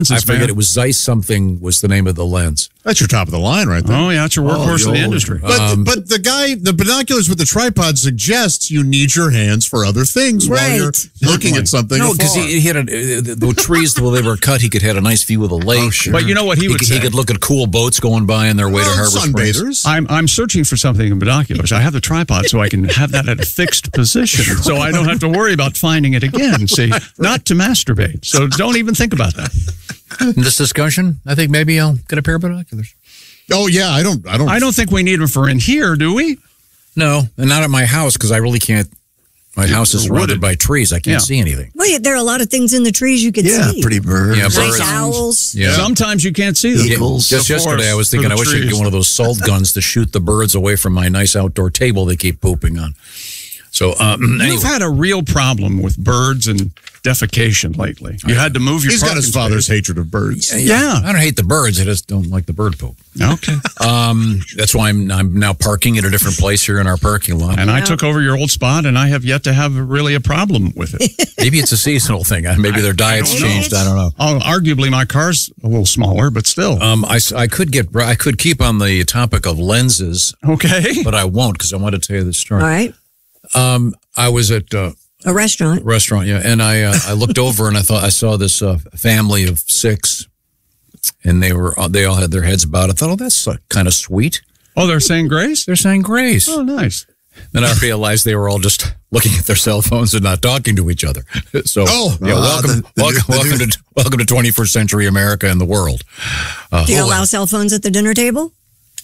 I forget, it was Zeiss something was the name of the lens. That's your top of the line right there. Oh, yeah, it's your workhorse of the industry. But the binoculars with the tripod suggests you need your hands for other things while you're looking at something. No, because he had the trees, the way they were cut, he could have a nice view of the lake. Oh, sure. But you know what he would say? He could look at cool boats going by on their way to Harbor Springs. I'm searching for something in binoculars. I have the tripod so I can have that at a fixed position so I don't have to worry about finding it again. See, not to masturbate. So don't even think about that. In this discussion, I think maybe I'll get a pair of binoculars. Oh yeah, I don't think we need them for in here, do we? No, and not at my house because I really can't. My house is surrounded by trees. I can't see anything. Well, there are a lot of things in the trees you can see. Pretty birds. Yeah, nice birds. owls. Yeah. Sometimes you can't see them. Eagles. Just yesterday, I was thinking I wish I could get one of those salt guns to shoot the birds away from my nice outdoor table they keep pooping on. So anyway. You've had a real problem with birds and defecation lately. You had to move your. He's got his father's hatred of birds. Yeah. I don't hate the birds. I just don't like the bird poop. Okay. That's why I'm now parking at a different place here in our parking lot. And I took over your old spot, and I have yet to have really a problem with it. Maybe it's a seasonal thing. Maybe their diet's changed. I don't know. Arguably, my car's a little smaller, but still. I could keep on the topic of lenses. Okay. But I won't because I want to tell you the story. All right. I was at a restaurant. Yeah, and I looked over and I saw this family of 6, and they all had their heads bowed. I thought, oh, that's kind of sweet. Oh, they're saying grace? They're saying grace. Oh, nice. Then I realized they were all just looking at their cell phones and not talking to each other. So, welcome to 21st century America and the world. Do you allow cell phones at the dinner table?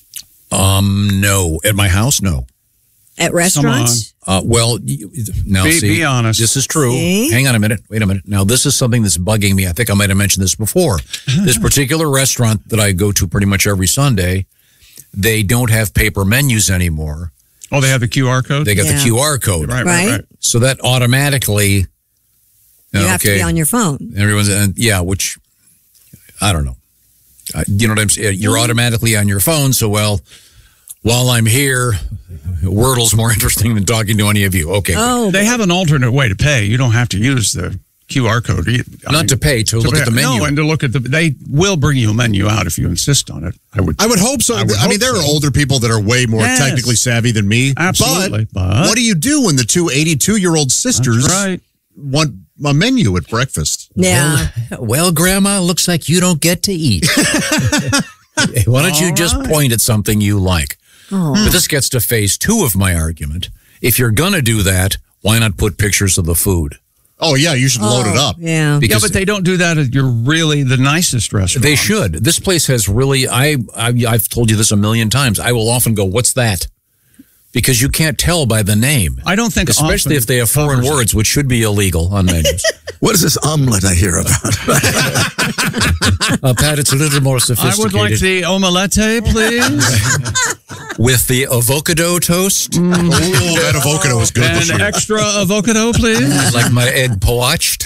No. At my house, no. At restaurants? Be honest. This is true. See? Hang on a minute. Wait a minute. Now, this is something that's bugging me. I think I might have mentioned this before. This particular restaurant that I go to pretty much every Sunday, they don't have paper menus anymore. Oh, they have the QR code? They got the QR code. Right. So that automatically... You have to be on your phone. Which, I don't know. You know what I'm saying? You're automatically on your phone, so while I'm here, Wordle's more interesting than talking to any of you. Okay. Oh, they have an alternate way to pay. You don't have to use the QR code. To pay, to look at the menu. No, and to look at they will bring you a menu out if you insist on it. I would hope so. I mean, there are older people that are way more technically savvy than me. Absolutely. But what do you do when the two 82-year-old sisters want a menu at breakfast? Yeah. Well, Grandma, looks like you don't get to eat. Why don't you just point at something you like? But this gets to phase 2 of my argument. If you're going to do that, why not put pictures of the food? Oh, yeah, you should load it up. Yeah. But they don't do that at your really the nicest restaurant. They should. This place has really, I've told you this a million times. I will often go, what's that? Because you can't tell by the name. I don't think especially if they have foreign words, which should be illegal on menus. What is this omelet I hear about? Pat, it's a little more sophisticated. I would like the omelette, please. With the avocado toast. Oh, that avocado is good. And extra avocado, please. Like my egg poached.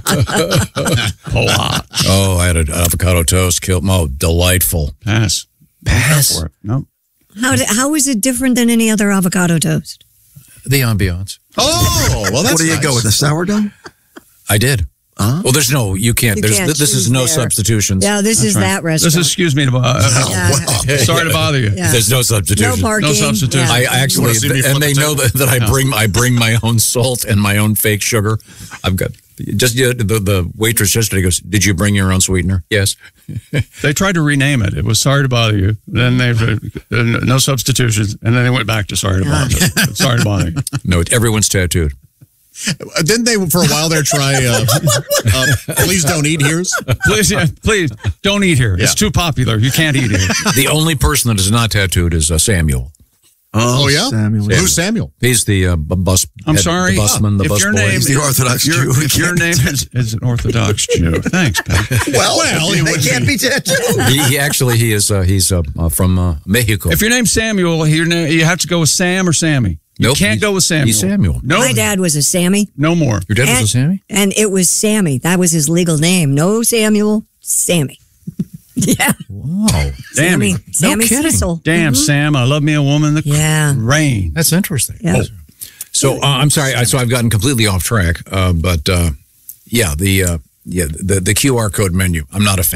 Oh, I had an avocado toast. Delightful. Pass. No. How is it different than any other avocado toast? The ambiance. Oh, well, that's What do you go with, the sourdough? I did. Well, there's no, you can't. This is no substitutions. Yeah, this is that restaurant. This is, excuse me, sorry to bother you. Yeah. There's no substitution. No parking. No substitution. Yeah. I actually, and they know that I bring my own salt and my own fake sugar. I've got the waitress yesterday goes, "Did you bring your own sweetener?" Yes. They tried to rename it. It was Sorry to Bother You. Then they no substitutions, and then they went back to Sorry to Bother You. Sorry to bother you. No, everyone's tattooed. Didn't they, for a while there, try Please Don't Eat Here's? Please, don't eat here. It's too popular. You can't eat here. The only person that is not tattooed is Samuel. Oh, yeah? Samuel. Who's Samuel? He's the bus. I'm sorry. The busman, the if bus your boy. name, He's the Orthodox Jew. Your name is an Orthodox Jew. Thanks, Pat. Well, they can't be tattooed. He is. He's from Mexico. If your name's Samuel, you have to go with Sam or Sammy. You can't go with Samuel. He's Samuel. No, My dad was a Sammy. no more. Your dad was a Sammy? And it was Sammy. That was his legal name. No Samuel, Sammy. Yeah. Wow. Sammy kidding. Cecil. Damn, Sam, I love me a woman that rain. That's interesting. Yeah. So I'm sorry. So I've gotten completely off track. But the the QR code menu. I'm not a fan.